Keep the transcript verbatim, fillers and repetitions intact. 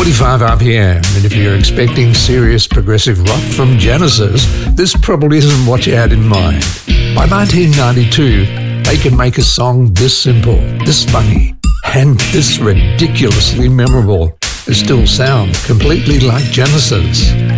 forty-five R P M, and if you're expecting serious progressive rock from Genesis, this probably isn't what you had in mind. By nineteen ninety-two, they could make a song this simple, this funny, and this ridiculously memorable and still sound completely like Genesis.